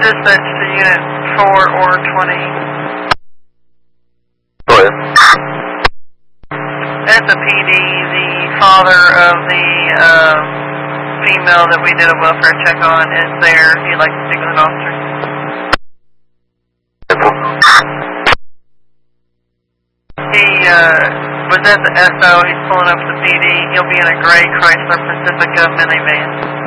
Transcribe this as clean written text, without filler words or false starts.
dispatch to Unit 4 or 20. Go ahead. At the PD, the father of the female that we did a welfare check on is there. If you'd like to speak with an officer. He was at the SO. He's pulling up to the PD. He'll be in a gray Chrysler Pacifica minivan.